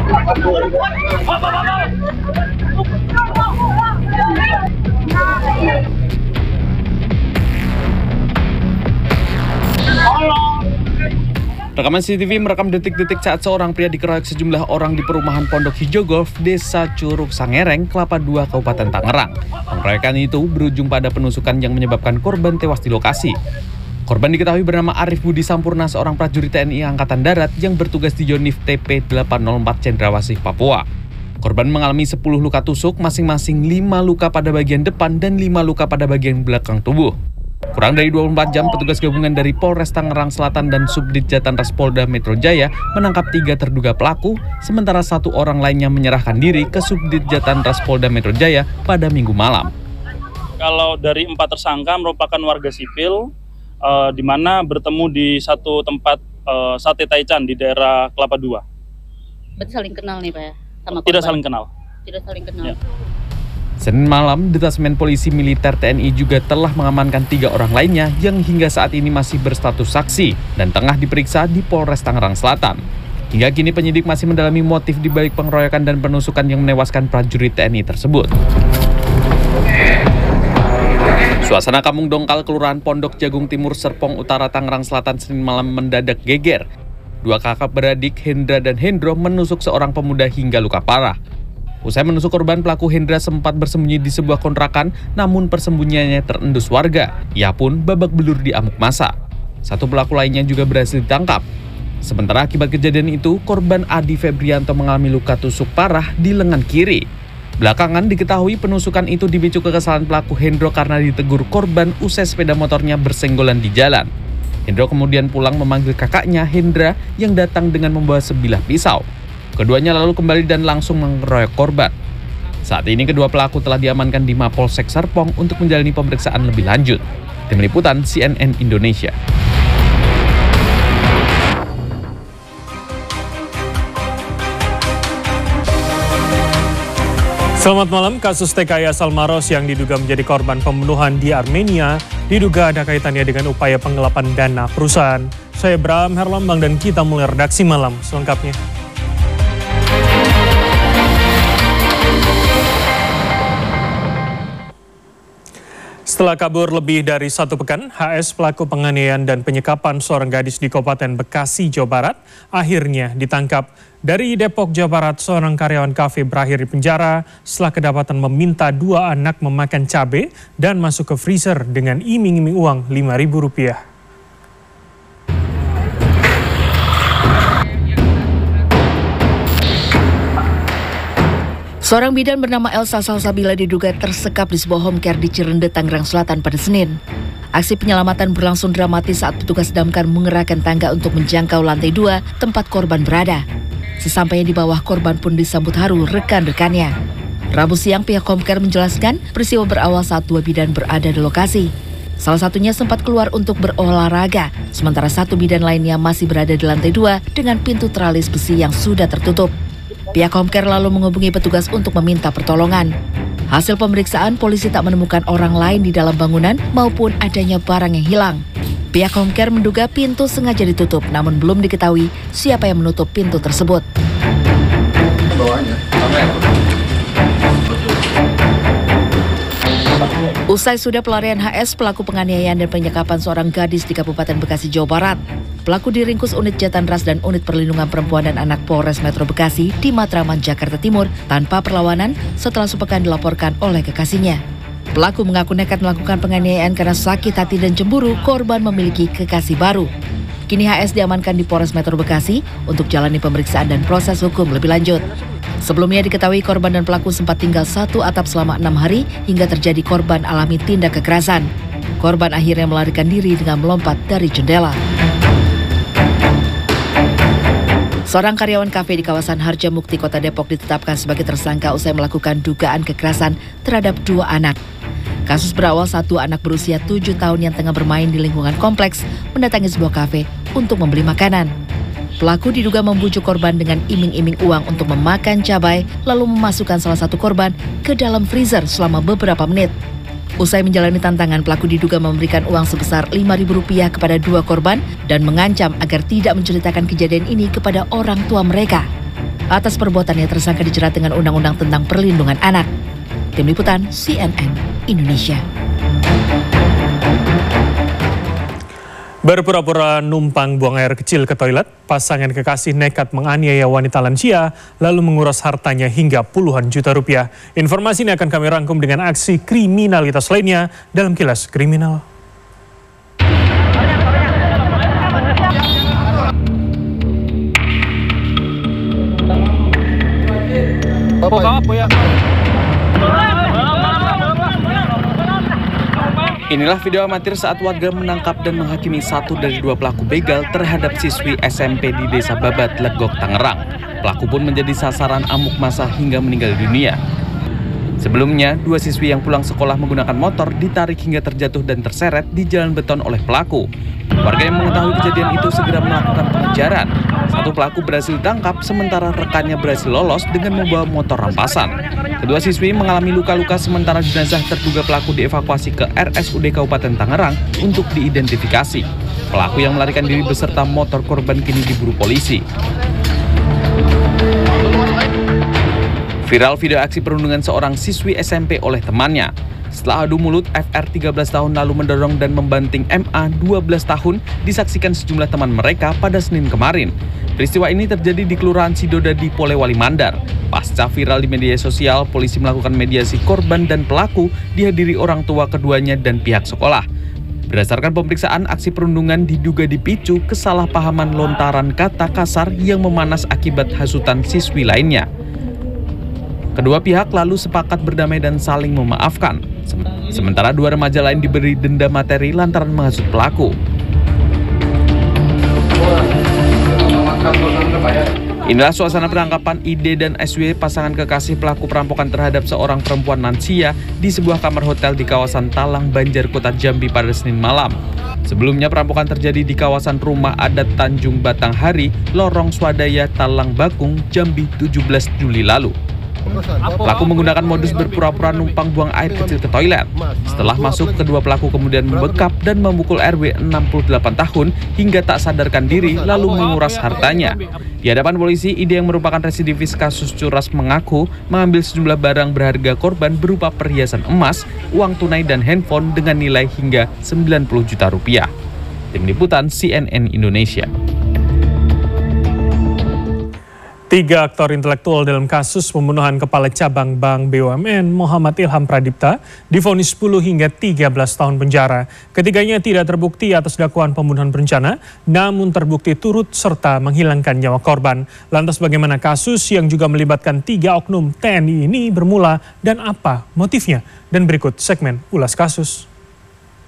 Rekaman CCTV merekam detik-detik saat seorang pria dikeroyok sejumlah orang di perumahan Pondok Hijau Golf, Desa Curug Sangereng, Kelapa II, Kabupaten Tangerang. Pengeroyokan itu berujung pada penusukan yang menyebabkan korban tewas di lokasi. Korban diketahui bernama Arif Budi Sampurna, seorang prajurit TNI Angkatan Darat yang bertugas di Yonif TP 804 Cendrawasih, Papua. Korban mengalami 10 luka tusuk, masing-masing 5 luka pada bagian depan dan 5 luka pada bagian belakang tubuh. Kurang dari 24 jam, petugas gabungan dari Polres Tangerang Selatan dan Subdit Jatanras Polda Metro Jaya menangkap 3 terduga pelaku, sementara 1 orang lainnya menyerahkan diri ke Subdit Jatanras Polda Metro Jaya pada Minggu malam. Kalau dari 4 tersangka merupakan warga sipil, di mana bertemu di satu tempat sate taichan di daerah Kelapa II. Berarti saling kenal nih Pak ya? Sama korban? Tidak saling kenal. Tidak saling kenal. Ya. Senin malam, Detasmen Polisi Militer TNI juga telah mengamankan 3 orang lainnya yang hingga saat ini masih berstatus saksi dan tengah diperiksa di Polres Tangerang Selatan. Hingga kini penyidik masih mendalami motif di balik pengeroyokan dan penusukan yang menewaskan prajurit TNI tersebut. Suasana Kampung Dongkal, Kelurahan Pondok Jagung Timur, Serpong Utara, Tangerang Selatan Senin malam mendadak geger. 2 kakak beradik, Hendra dan Hendro, menusuk seorang pemuda hingga luka parah. Usai menusuk korban, pelaku Hendra sempat bersembunyi di sebuah kontrakan, namun persembunyiannya terendus warga. Ia pun babak belur di amuk massa. 1 pelaku lainnya juga berhasil ditangkap. Sementara akibat kejadian itu, korban Adi Febrianto mengalami luka tusuk parah di lengan kiri. Belakangan diketahui penusukan itu dipicu kekesalan pelaku Hendro karena ditegur korban usai sepeda motornya bersenggolan di jalan. Hendro kemudian pulang memanggil kakaknya Hendra yang datang dengan membawa sebilah pisau. Keduanya lalu kembali dan langsung mengeroyok korban. Saat ini kedua pelaku telah diamankan di Mapolsek Serpong untuk menjalani pemeriksaan lebih lanjut. Tim Liputan CNN Indonesia. Selamat malam. Kasus TKI asal Maros yang diduga menjadi korban pembunuhan di Armenia diduga ada kaitannya dengan upaya penggelapan dana perusahaan. Saya Bram Herlambang dan kita mulai redaksi malam selengkapnya. Setelah kabur lebih dari 1 pekan, HS pelaku penganiayaan dan penyekapan seorang gadis di Kabupaten Bekasi, Jawa Barat, akhirnya ditangkap. Dari Depok, Jawa Barat, seorang karyawan kafe berakhir di penjara setelah kedapatan meminta 2 anak memakan cabai dan masuk ke freezer dengan iming-iming uang Rp5.000. Seorang bidan bernama Elsa Salsabila diduga tersekap di sebuah home care di Cirende, Tangerang Selatan pada Senin. Aksi penyelamatan berlangsung dramatis saat petugas damkar mengerahkan tangga untuk menjangkau lantai 2 tempat korban berada. Sesampainya di bawah, korban pun disambut haru rekan-rekannya. Rabu siang, pihak home care menjelaskan peristiwa berawal saat 2 bidan berada di lokasi. Salah satunya sempat keluar untuk berolahraga, sementara 1 bidan lainnya masih berada di lantai 2 dengan pintu teralis besi yang sudah tertutup. Pihak home care lalu menghubungi petugas untuk meminta pertolongan. Hasil pemeriksaan, polisi tak menemukan orang lain di dalam bangunan maupun adanya barang yang hilang. Pihak home care menduga pintu sengaja ditutup, namun belum diketahui siapa yang menutup pintu tersebut. Usai sudah pelarian HS, pelaku penganiayaan dan penyekapan seorang gadis di Kabupaten Bekasi, Jawa Barat. Pelaku diringkus unit Jatanras dan unit perlindungan perempuan dan anak Polres Metro Bekasi di Matraman, Jakarta Timur tanpa perlawanan setelah sepekan dilaporkan oleh kekasihnya. Pelaku mengaku nekat melakukan penganiayaan karena sakit hati dan cemburu korban memiliki kekasih baru. Kini HS diamankan di Polres Metro Bekasi untuk jalani pemeriksaan dan proses hukum lebih lanjut. Sebelumnya diketahui korban dan pelaku sempat tinggal satu atap selama 6 hari hingga terjadi korban alami tindak kekerasan. Korban akhirnya melarikan diri dengan melompat dari jendela. Seorang karyawan kafe di kawasan Harjamukti, Kota Depok ditetapkan sebagai tersangka usai melakukan dugaan kekerasan terhadap 2 anak. Kasus berawal 1 anak berusia 7 tahun yang tengah bermain di lingkungan kompleks mendatangi sebuah kafe untuk membeli makanan. Pelaku diduga membujuk korban dengan iming-iming uang untuk memakan cabai, lalu memasukkan salah satu korban ke dalam freezer selama beberapa menit. Usai menjalani tantangan, pelaku diduga memberikan uang sebesar Rp5.000 kepada 2 korban dan mengancam agar tidak menceritakan kejadian ini kepada orang tua mereka. Atas perbuatannya tersangka dijerat dengan Undang-Undang tentang Perlindungan Anak. Tim Liputan CNN Indonesia. Berpura-pura numpang buang air kecil ke toilet, pasangan kekasih nekat menganiaya wanita lansia lalu menguras hartanya hingga puluhan juta rupiah. Informasi ini akan kami rangkum dengan aksi kriminalitas lainnya dalam Kilas Kriminal. Inilah video amatir saat warga menangkap dan menghakimi satu dari dua pelaku begal terhadap siswi SMP di Desa Babat, Legok, Tangerang. Pelaku pun menjadi sasaran amuk massa hingga meninggal dunia. Sebelumnya, dua siswi yang pulang sekolah menggunakan motor ditarik hingga terjatuh dan terseret di jalan beton oleh pelaku. Warga yang mengetahui kejadian itu segera melakukan pengejaran. Satu pelaku berhasil ditangkap, sementara rekannya berhasil lolos dengan membawa motor rampasan. Kedua siswi mengalami luka-luka, sementara jenazah terduga pelaku dievakuasi ke RSUD Kabupaten Tangerang untuk diidentifikasi. Pelaku yang melarikan diri beserta motor korban kini diburu polisi. Viral video aksi perundungan seorang siswi SMP oleh temannya. Setelah adu mulut, FR 13 tahun lalu mendorong dan membanting MA 12 tahun disaksikan sejumlah teman mereka pada Senin kemarin. Peristiwa ini terjadi di Kelurahan Sidodadi, Polewali Mandar. Pasca viral di media sosial, polisi melakukan mediasi korban dan pelaku dihadiri orang tua keduanya dan pihak sekolah. Berdasarkan pemeriksaan, aksi perundungan diduga dipicu kesalahpahaman lontaran kata kasar yang memanas akibat hasutan siswi lainnya. Kedua pihak lalu sepakat berdamai dan saling memaafkan. Sementara dua remaja lain diberi denda materi lantaran menghasut pelaku. Inilah suasana penangkapan ID dan SW, pasangan kekasih pelaku perampokan terhadap seorang perempuan lansia di sebuah kamar hotel di kawasan Talang, Banjar, Kota Jambi pada Senin malam. Sebelumnya perampokan terjadi di kawasan Rumah Adat Tanjung Batanghari, Lorong Swadaya, Talang Bakung, Jambi 17 Juli lalu. Pelaku menggunakan modus berpura-pura numpang buang air kecil ke toilet. Setelah masuk, kedua pelaku kemudian membekap dan memukul RW 68 tahun hingga tak sadarkan diri lalu menguras hartanya. Di hadapan polisi, ID yang merupakan residivis kasus curas mengaku mengambil sejumlah barang berharga korban berupa perhiasan emas, uang tunai dan handphone dengan nilai hingga 90 juta rupiah. Tim Liputan CNN Indonesia. 3 aktor intelektual dalam kasus pembunuhan Kepala Cabang Bank BUMN Muhammad Ilham Pradipta divonis 10 hingga 13 tahun penjara. Ketiganya tidak terbukti atas dakwaan pembunuhan berencana, namun terbukti turut serta menghilangkan nyawa korban. Lantas bagaimana kasus yang juga melibatkan 3 oknum TNI ini bermula dan apa motifnya? Dan berikut segmen Ulas Kasus.